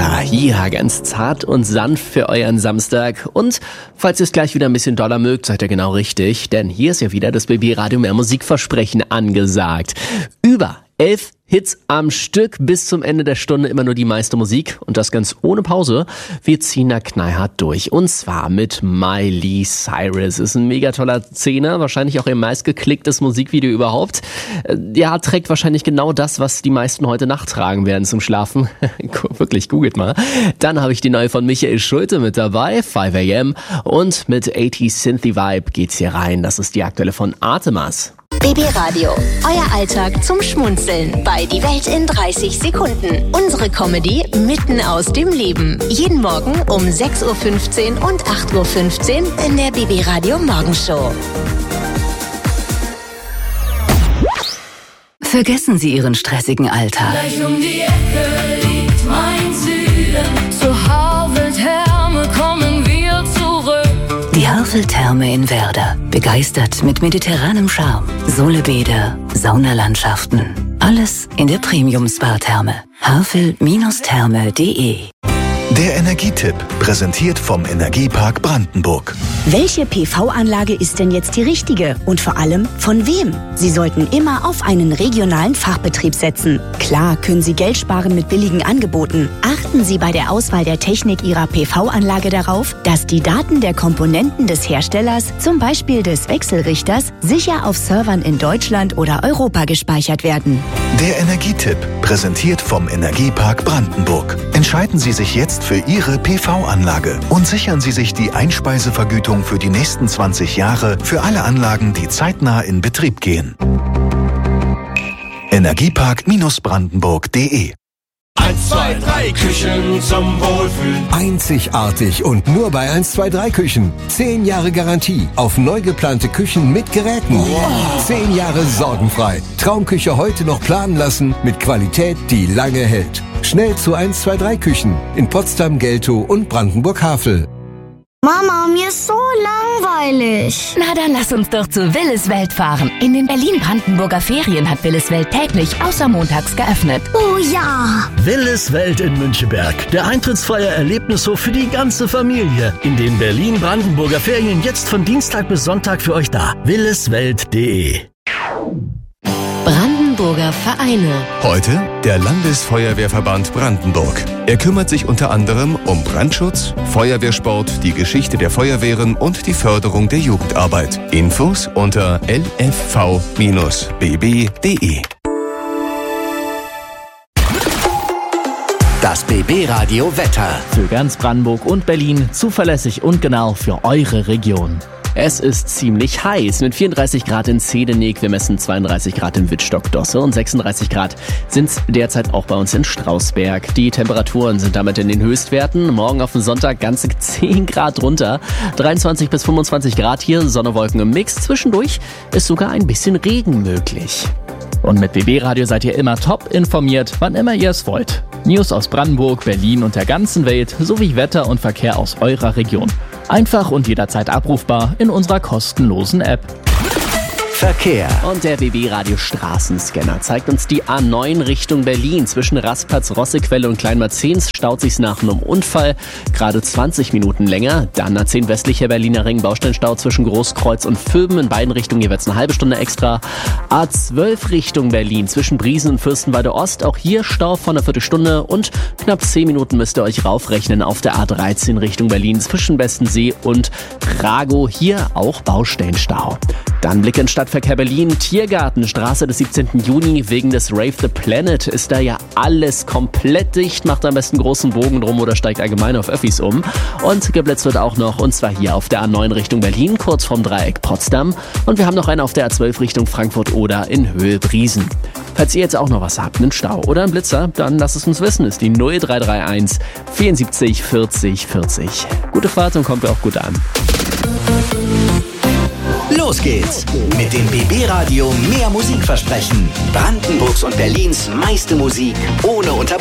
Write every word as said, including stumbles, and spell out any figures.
Schlager. Ja, ganz zart und sanft für euren Samstag. Und falls ihr es gleich wieder ein bisschen doller mögt, seid ihr genau richtig. Denn hier ist ja wieder das B B Radio Mehr Musikversprechen angesagt. Über elf Hits am Stück, bis zum Ende der Stunde immer nur die meiste Musik und das ganz ohne Pause. Wir ziehen da knallhart durch und zwar mit Miley Cyrus. Ist ein mega toller Zehner, wahrscheinlich auch ihr meistgeklicktes Musikvideo überhaupt. Ja, trägt wahrscheinlich genau das, was die meisten heute Nacht tragen werden zum Schlafen. Wirklich, googelt mal. Dann habe ich die neue von Michael Schulte mit dabei, five a m und mit achtziger Synthy Vibe geht's hier rein. Das ist die aktuelle von Artemas. B B Radio, euer Alltag zum Schmunzeln bei Die Welt in dreißig Sekunden. Unsere Comedy mitten aus dem Leben. Jeden Morgen um sechs Uhr fünfzehn und acht Uhr fünfzehn in der B B Radio Morgenshow. Vergessen Sie Ihren stressigen Alltag. Gleich um die Ecke liegt mein Süden. Zu Haveltherme kommen wir zurück. Die Haveltherme in Werder. Begeistert mit mediterranem Charme. Solebäder, Saunalandschaften. Alles in der Premium-Spa-Therme. havel Therme punkt de. Der Energietipp, präsentiert vom Energiepark Brandenburg. Welche P V-Anlage ist denn jetzt die richtige? Und vor allem, von wem? Sie sollten immer auf einen regionalen Fachbetrieb setzen. Klar können Sie Geld sparen mit billigen Angeboten. Achten Sie bei der Auswahl der Technik Ihrer P V-Anlage darauf, dass die Daten der Komponenten des Herstellers, zum Beispiel des Wechselrichters, sicher auf Servern in Deutschland oder Europa gespeichert werden. Der Energietipp, präsentiert vom Energiepark Brandenburg. Entscheiden Sie sich jetzt für Ihre P V-Anlage und sichern Sie sich die Einspeisevergütung für die nächsten zwanzig Jahre für alle Anlagen, die zeitnah in Betrieb gehen. Energiepark Brandenburg punkt de. eins, zwei, drei Küchen zum Wohlfühlen. Einzigartig und nur bei eins, zwei, drei Küchen. Zehn Jahre Garantie auf neu geplante Küchen mit Geräten. Wow. Zehn Jahre sorgenfrei. Traumküche heute noch planen lassen mit Qualität, die lange hält. Schnell zu eins, zwei, drei Küchen in Potsdam, Geltow und Brandenburg-Havel. Mama, mir ist so langweilig. Na, dann lass uns doch zu Willis Welt fahren. In den Berlin-Brandenburger Ferien hat Willis Welt täglich außer montags geöffnet. Oh ja! Willis Welt in Müncheberg. Der eintrittsfreie Erlebnishof für die ganze Familie. In den Berlin-Brandenburger Ferien jetzt von Dienstag bis Sonntag für euch da. willis welt punkt de. Brandenburger Vereine. Heute der Landesfeuerwehrverband Brandenburg. Er kümmert sich unter anderem um Brandschutz, Feuerwehrsport, die Geschichte der Feuerwehren und die Förderung der Jugendarbeit. Infos unter l f v Bindestrich b b punkt de. Das B B Radio Wetter. Für ganz Brandenburg und Berlin zuverlässig und genau für eure Region. Es ist ziemlich heiß mit vierunddreißig Grad in Zedenik, wir messen zweiunddreißig Grad in Wittstock-Dosse und sechsunddreißig Grad sind es derzeit auch bei uns in Strausberg. Die Temperaturen sind damit in den Höchstwerten. Morgen auf den Sonntag ganze zehn Grad runter, dreiundzwanzig bis fünfundzwanzig Grad hier, Sonne, Wolken im Mix. Zwischendurch ist sogar ein bisschen Regen möglich. Und mit B B Radio seid ihr immer top informiert, wann immer ihr es wollt. News aus Brandenburg, Berlin und der ganzen Welt sowie Wetter und Verkehr aus eurer Region. Einfach und jederzeit abrufbar in unserer kostenlosen App. Verkehr. Und der B B Radio Straßenscanner zeigt uns die A neun Richtung Berlin. Zwischen Rastplatz, Rossequelle und Kleinmarzens staut sich's nach einem Unfall gerade zwanzig Minuten länger. Dann A zehn westlicher Berliner Ring, Bausteinstau zwischen Großkreuz und Vöben. In beiden Richtungen jeweils eine halbe Stunde extra. A zwölf Richtung Berlin zwischen Briesen und Fürstenwalde Ost. Auch hier Stau von einer Viertelstunde und knapp zehn Minuten müsst ihr euch raufrechnen auf der A dreizehn Richtung Berlin zwischen Bestensee und Ragow. Hier auch Baustellenstau. Dann Blick in Stadtverkehr Berlin, Tiergarten, Straße des siebzehnten Juni. Wegen des Rave the Planet ist da ja alles komplett dicht. Macht am besten großen Bogen drum oder steigt allgemein auf Öffis um. Und geblitzt wird auch noch, und zwar hier auf der A neun Richtung Berlin, kurz vorm Dreieck Potsdam. Und wir haben noch einen auf der A zwölf Richtung Frankfurt oder in Höhe Briesen. Falls ihr jetzt auch noch was habt, einen Stau oder einen Blitzer, dann lasst es uns wissen. Ist die null drei drei eins vierundsiebzig vierzig vierzig. Gute Fahrt und kommt auch gut an. Los geht's mit dem B B Radio Mehr Musikversprechen. Brandenburgs und Berlins meiste Musik ohne Unterbrechung.